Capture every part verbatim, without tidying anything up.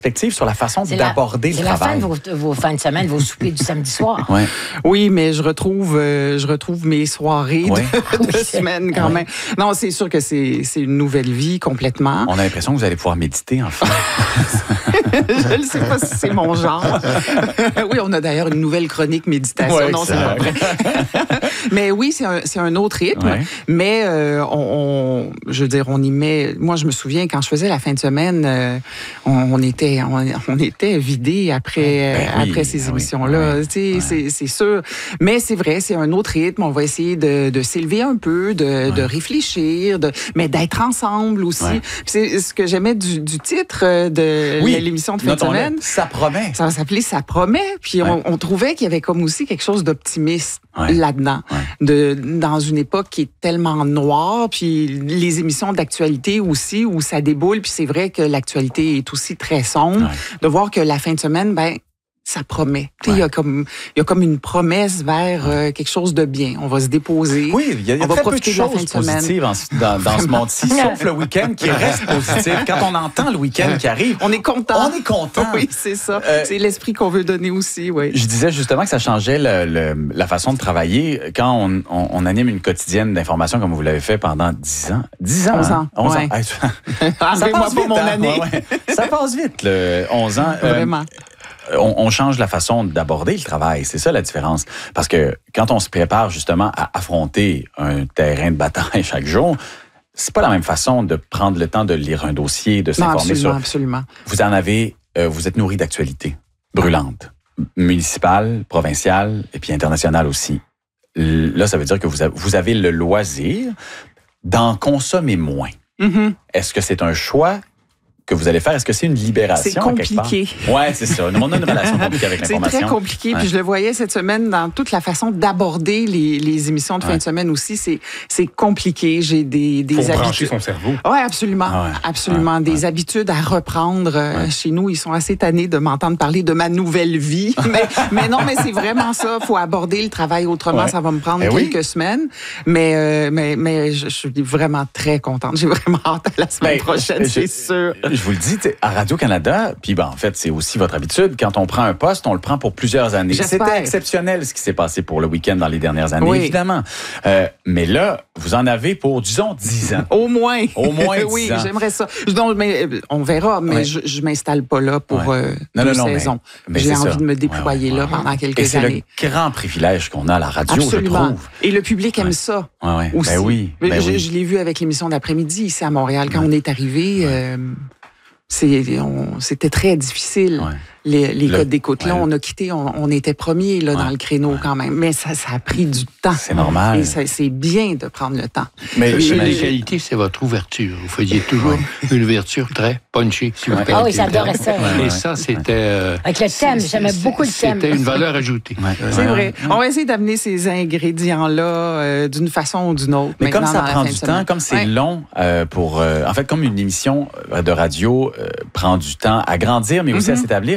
perspective sur la façon C'est d'aborder la, le travail. C'est travail. la fin de vos, vos fins de semaine, vos soupers du samedi soir. Ouais. Oui, mais je retrouve, euh, je retrouve mes soirées Ouais. de, de semaine quand Ouais. même. Non, c'est sûr que c'est, c'est une nouvelle vie complètement. On a l'impression que vous allez pouvoir méditer, enfin. Je ne sais pas si c'est mon genre. Oui, on a d'ailleurs une nouvelle chronique méditation. Ouais, non, c'est pas vrai. Mais oui, c'est un, c'est un autre rythme. Ouais. Mais euh, on, on, je veux dire, on y met. Moi, je me souviens quand je faisais la fin de semaine, euh, on, on était, on, on était vidé après, Ben oui, après ces ben oui, émissions-là. oui, Tu sais, ouais. c'est, c'est sûr. Mais c'est vrai, c'est un autre rythme. On va essayer de, de s'élever un peu, de, Ouais. de réfléchir, de, mais d'être ensemble aussi. Ouais. Puis c'est ce que j'aimais du, du titre de Oui. l'émission de fin de Notons-le. semaine. Ça promet. Ça s'appelait Ça promet. Puis Ouais. on, on trouvait qu'il y avait comme aussi quelque chose d'optimiste Ouais. là-dedans. Ouais. De, dans une époque qui est tellement noire, puis les émissions d'actualité aussi, où ça déboule, puis c'est vrai que l'actualité est aussi très sombre. Ouais. De voir que la fin de semaine, ben ça promet. Tu sais, il Ouais. y a comme il y a comme une promesse vers euh, quelque chose de bien. On va se déposer. Oui, il y a, il y a On va très peu de profiter de la choses fin de semaine. positives en- dans, dans ce monde-ci, sauf le week-end qui reste positif. Quand on entend le week-end qui arrive, On est content. on est content. Oui, c'est ça. Euh, c'est l'esprit qu'on veut donner aussi, oui. Je disais justement que ça changeait le- le- la façon de travailler quand on, on- on anime une quotidienne d'information comme vous l'avez fait pendant dix ans. dix ans. onze hein? ans, onze ouais. ans. Hey, ça Enlevez-moi passe pas vite, mon hein? année. Ouais, ouais. Ça passe vite, le onze ans. Euh, Vraiment. on, on change la façon d'aborder le travail. C'est ça la différence. Parce que quand on se prépare justement à affronter un terrain de bataille chaque jour, c'est pas la même façon de prendre le temps de lire un dossier, de Non, s'informer absolument, sur. absolument. Vous en avez, euh, vous êtes nourri d'actualités brûlantes, municipales, provinciales et puis internationales aussi. L- Là, ça veut dire que vous avez, vous avez le loisir d'en consommer moins. Mhm. Est-ce que c'est un choix que vous allez faire? Est-ce que c'est une libération? C'est à quelque part? compliqué. Ouais, c'est ça. On a une relation compliquée avec C'est l'information. très compliqué. Ouais. Puis je le voyais cette semaine dans toute la façon d'aborder les, les émissions de fin Ouais. de semaine aussi. C'est, c'est compliqué. J'ai des, des Faut brancher habitudes. son cerveau. Oui, absolument. Ah ouais. Absolument. Ouais. Des Ouais. habitudes à reprendre. Euh, Ouais. Chez nous, ils sont assez tannés de m'entendre parler de ma nouvelle vie. mais, mais non, mais c'est vraiment ça. Il faut aborder le travail autrement. Ouais. Ça va me prendre Eh oui. quelques semaines. Mais, euh, mais, mais je, je suis vraiment très contente. J'ai vraiment hâte à la semaine Ben, prochaine, je- c'est sûr. Je vous le dis, t'sais, à Radio-Canada, puis ben, en fait, c'est aussi votre habitude, quand on prend un poste, on le prend pour plusieurs années. J'espère. C'était exceptionnel ce qui s'est passé pour le week-end dans les dernières années, Oui. évidemment. Euh, mais là, vous en avez pour, disons, dix ans. Au moins. Au moins dix oui, ans. j'aimerais ça. Non, mais euh, on verra, mais Ouais. je, je m'installe pas là pour Ouais. euh, Non, deux non, non, mais- saisons. mais J'ai c'est envie ça. de me déployer Ouais, ouais, là ouais. pendant quelques Et c'est années. le grand privilège qu'on a à la radio, je Absolument. trouve. Et le public aime Ouais. ça. Ouais, ouais. Aussi. Ben oui. Mais ben je, oui. je l'ai vu avec l'émission d'après-midi ici à Montréal. Quand Ouais. on est arrivé, euh, c'est, on- c'était très difficile. Ouais. Les, les Le- codes d'écoute, là, ouais. on a quitté, on, on était premiers là, Ouais. dans le créneau quand même. Mais ça, ça a pris du temps. C'est normal. Et ça- c'est bien de prendre le temps. Mais Oui, je- La les- qualité, c'est votre ouverture. Vous faisiez toujours une ouverture très punchy, si vous Ouais. Ah oui, permettez. j'adorais ça. Ouais, Et ouais. ça, c'était... euh, Avec le thème, c'est- j'aimais c'est- beaucoup le thème. C'était une valeur ajoutée. Ouais. C'est Ouais. vrai. On va essayer d'amener ces ingrédients-là euh, d'une façon ou d'une autre. Mais comme maintenant, ça dans la prend fin du de temps, semaine. comme c'est Ouais. long euh, pour... euh, en fait, comme une émission euh, de radio euh, prend du temps à grandir, mais aussi à Mhm. s'établir,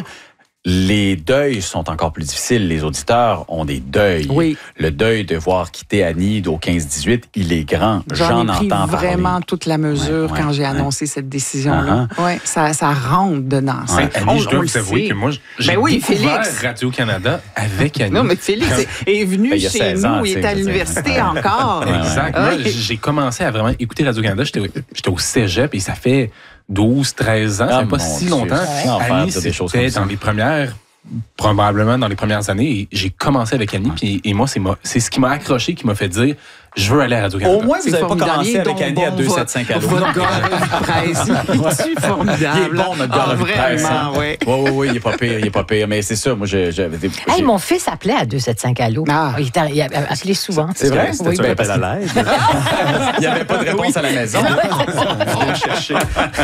les deuils sont encore plus difficiles. Les auditeurs ont des deuils. Oui. Le deuil de voir quitter Annie au quinze dix-huit, il est grand. J'en ai pris entends vraiment parler. toute la mesure Ouais, quand ouais, j'ai ouais. annoncé cette décision-là. Uh-huh. Ouais, ça, ça rentre dedans. ça. Ouais. Annie, On- je on dois le vous avouer sait. que moi, j'ai Ben oui, découvert Félix. Radio-Canada avec Annie. Non, mais Félix est, est venu Ben, il y a chez seize ans, nous, tu il sais, est à je veux dire. l'université encore. Ouais. Exact. Ouais. Moi, j'ai commencé à vraiment écouter Radio-Canada. J'étais, j'étais au cégep et ça fait douze, treize ans. Ah, ça fait pas mon si Dieu. longtemps. C'est l'enfer de Annie, dire des choses c'était comme ça. dans les premières, probablement dans les premières années. Et j'ai commencé avec Annie. Puis, et moi, c'est, ma- c'est ce qui m'a accroché, qui m'a fait dire, je veux aller à Radio-Canada. Au moins, vous C'est n'avez pas formidable. commencé Il est avec donc Annie à bon, deux votre- sept cinq à l'eau. Votre gars à revue de presse, il est formidable. Il est bon, notre gars Ah, à revue de presse, hein. Vraiment, oui. Oui, oui, oui, il est pas pire, il est pas pire. Mais c'est ça, moi, je- j'avais des... Hey, j'ai- mon fils appelait à deux sept cinq Allo. Ah. Il, était, il a appelé souvent. C'est vrai? Oui. C'était-tu un appel à l'aide? Il n'y avait pas de réponse à la maison. On venait le chercher.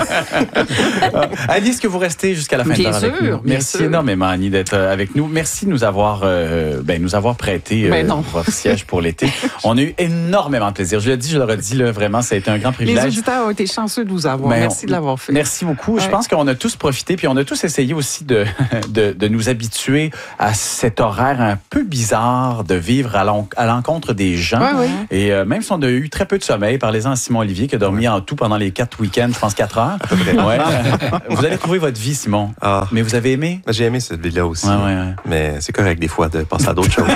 Annie, est-ce que vous restez jusqu'à la fin Bien de l'heure avec sûr, nous? bien Merci sûr. énormément, Annie, d'être euh, avec nous. Merci de nous avoir, euh, ben, nous avoir prêté euh, Ben non. votre siège pour l'été. On a eu énormément énormément de plaisir. Je le dis, je le redis, là, vraiment, ça a été un grand privilège. Les auditeurs ont été chanceux de vous avoir. Mais merci on, de l'avoir fait. Merci beaucoup. Ouais. Je pense qu'on a tous profité, puis on a tous essayé aussi de, de, de nous habituer à cet horaire un peu bizarre de vivre à, l'en, à l'encontre des gens. Ouais, ouais. Et euh, même si on a eu très peu de sommeil, parlez-en à Simon Olivier, qui a dormi en tout pendant les quatre week-ends, je pense quatre heures. À peu près. Ouais. Vous allez trouver votre vie, Simon. Ah. Mais vous avez aimé? J'ai aimé cette vie-là aussi. Ouais, ouais, ouais. Mais c'est correct des fois de penser à d'autres choses.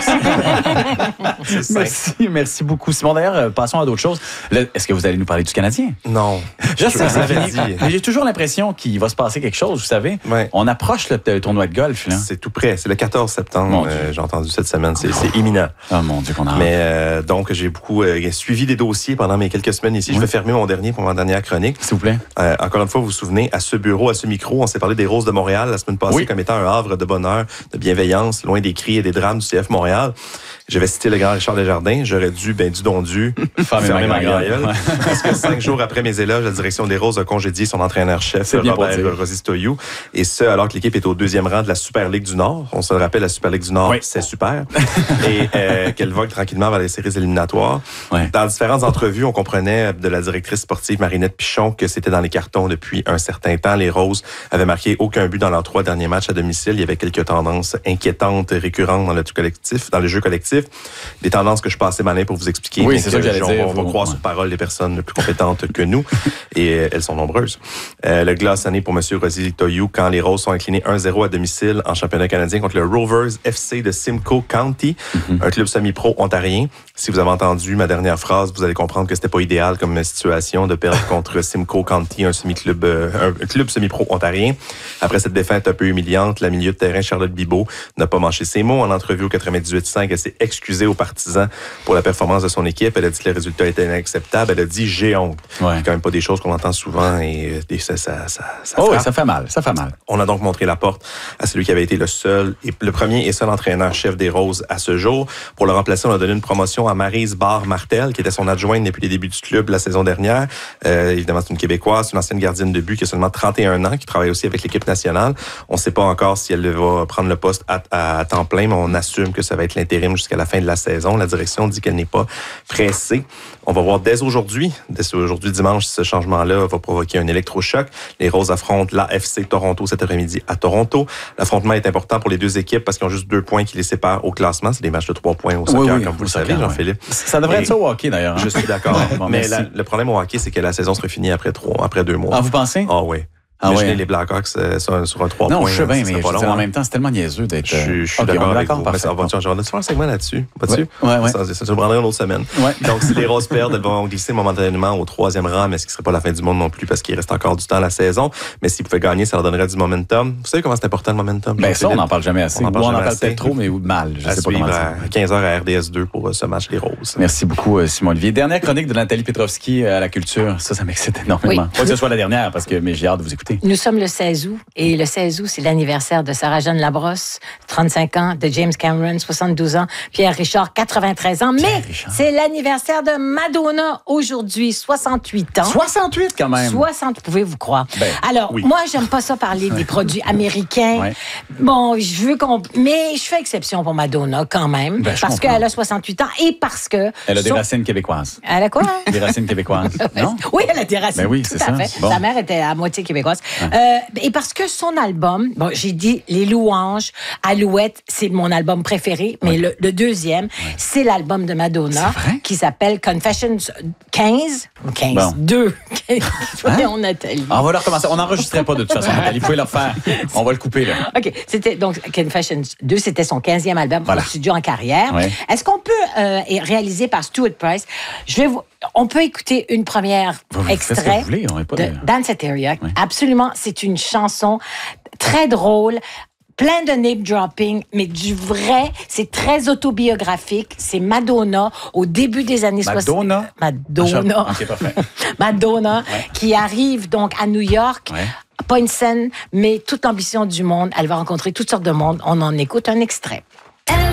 Merci, merci beaucoup. Simon, d'ailleurs, passons à d'autres choses. Là, est-ce que vous allez nous parler du Canadien? Non. Je sais, ça fait dit. Mais j'ai toujours l'impression qu'il va se passer quelque chose, vous savez. Ouais. On approche le, le tournoi de golf. Là. C'est tout près. C'est le quatorze septembre. Euh, j'ai entendu cette semaine. C'est, c'est imminent. Oh mon Dieu, qu'on a hâte. Mais euh, donc, j'ai beaucoup euh, suivi des dossiers pendant mes quelques semaines ici. Oui. Je vais fermer mon dernier pour ma dernière chronique. S'il vous plaît. Euh, encore une fois, vous vous souvenez, à ce bureau, à ce micro, on s'est parlé des Roses de Montréal la semaine passée oui. comme étant un havre de bonheur, de bienveillance, loin des cris et des drames du C F Montréal. J'avais cité le grand Richard Desjardins. J'aurais dû, ben, du don dû, fermer ma gueule. Parce que cinq jours après mes éloges, la direction des Roses a congédié son entraîneur-chef, Robert Rosistoyou. Et ce, alors que l'équipe est au deuxième rang de la Super Ligue du Nord. On se le rappelle, la Super Ligue du Nord, oui. c'est super. Et euh, qu'elle vogue tranquillement vers les séries éliminatoires. Oui. Dans différentes entrevues, on comprenait de la directrice sportive Marinette Pichon que c'était dans les cartons depuis un certain temps. Les Roses avaient marqué aucun but dans leurs trois derniers matchs à domicile. Il y avait quelques tendances inquiétantes, récurrentes dans le collectif, dans le jeu collectif. Des tendances que je passe assez malin pour vous expliquer. Oui, c'est ça que j'allais on, dire. On va vous... croire ouais. sur parole les personnes les plus compétentes que nous. Et euh, elles sont nombreuses. Euh, le glaçonné pour M. Rosistoyou quand les Roses sont inclinés un zéro à domicile en championnat canadien contre le Rovers F C de Simcoe County, mm-hmm. un club semi-pro ontarien. Si vous avez entendu ma dernière phrase, vous allez comprendre que c'était pas idéal comme situation de perdre contre Simcoe County, un semi-club, euh, un club semi-pro ontarien. Après cette défaite un peu humiliante, la milieu de terrain Charlotte Bibeau n'a pas mâché ses mots. En entrevue au quatre-vingt-dix-huit cinq, elle s'est excusée aux partisans pour la performance de son équipe. Elle a dit que les résultats étaient inacceptables. Elle a dit « j'ai honte ouais. ». C'est quand même pas des choses qu'on entend souvent et, et ça, ça, ça, ça Oh oui, ça fait mal, ça fait mal. On a donc montré la porte à celui qui avait été le seul, et le premier et seul entraîneur-chef des Roses à ce jour. Pour le remplacer, on a donné une promotion à Maryse Barre-Martel, qui était son adjointe depuis les débuts du club la saison dernière. Euh, évidemment, c'est une Québécoise, une ancienne gardienne de but qui a seulement trente et un ans, qui travaille aussi avec l'équipe nationale. On ne sait pas encore si elle va prendre le poste à, à, à temps plein, mais on assume que ça va être l'intérim jusqu'à la fin de la saison. La direction dit qu'elle n'est pas pressée. On va voir dès aujourd'hui, dès aujourd'hui dimanche, si ce changement-là va provoquer un électrochoc. Les Roses affrontent l'A F C Toronto cet après-midi à Toronto. L'affrontement est important pour les deux équipes parce qu'ils ont juste deux points qui les séparent au classement. C'est des matchs de trois points au soccer, oui, oui, comme vous le savez, Jean-Philippe. Ouais. Ça devrait Et être ça au hockey, d'ailleurs. Hein? Je suis d'accord. Bon, mais la, le problème au hockey, c'est que la saison sera finie après trois, après deux mois. Ah, vous pensez? Ah oui. Ah Imaginez ouais. les Blackhawks euh, sur, sur un trois points. Non, je sais bien, mais pas je en même temps, c'est tellement niaiseux d'être... Je, je suis okay, d'accord avec d'accord, vous. Mais ça, on va faire un segment là-dessus. Vas-tu? Ouais, ouais, ouais. Ça, ça, ça nous prendrait une autre semaine. Ouais. Donc, si les Roses perdent, elles vont glisser momentanément au troisième rang, mais ce qui ne serait pas la fin du monde non plus parce qu'il reste encore du temps à la saison. Mais s'ils pouvaient gagner, ça leur donnerait du momentum. Vous savez comment c'est important le momentum? Ben ça, on n'en parle jamais assez. On en parle, on en parle peut-être trop, mais ou de mal. Je à sais pas comment à quinze heures à R D S deux pour ce match des Roses. Merci beaucoup, Simon Olivier. Dernière chronique de Nathalie Petrovski à la culture. Ça, ça m'excite énormément. Oui. Pas que ce soit la dernière, parce que mais j'ai hâte de vous écouter. Nous sommes le seize août et le seize août, c'est l'anniversaire de Sarah-Jeanne Labrosse, trente-cinq ans, de James Cameron, soixante-douze ans, Pierre Richard, quatre-vingt-treize ans. Mais Richard. C'est l'anniversaire de Madonna aujourd'hui, soixante-huit ans. soixante-huit quand même. soixante, pouvez-vous croire. Ben, Alors, oui. moi, j'aime pas ça parler des produits américains. Ouais. Bon, je veux qu'on... Mais je fais exception pour Madonna quand même, ben, parce qu'elle a soixante-huit ans et parce que... Elle a des son... racines québécoises. Elle a quoi? Des racines québécoises, non? Oui, elle a des racines, ben oui, tout c'est à ça. fait. Bon. Sa mère était à moitié québécoise. Ouais. Euh, et parce que son album, bon, j'ai dit Les Louanges, Alouette, c'est mon album préféré, mais ouais. le, le deuxième, ouais. c'est l'album de Madonna qui s'appelle Confessions quinze, quinze, bon. deux. Voyons, hein? Nathalie. Ah, on va le recommencer. On n'enregistrait pas de toute façon, Nathalie. Vous pouvez le refaire. On va le couper, là. OK. C'était donc Confessions deux, c'était son quinzième album voilà. au studio en carrière. Ouais. Est-ce qu'on peut, euh, réaliser par Stuart Price, je vais vous, on peut écouter une première vous extrait vous voulez, on est pas de Dance Area. Ouais. Absolument, c'est une chanson très drôle, plein de name dropping, mais du vrai, c'est très autobiographique. C'est Madonna au début des années Madonna? soixante. Madonna. OK, parfait. Madonna, ouais. qui arrive donc à New York. Ouais. Pas une scène, mais toute l'ambition du monde. Elle va rencontrer toutes sortes de monde. On en écoute un extrait.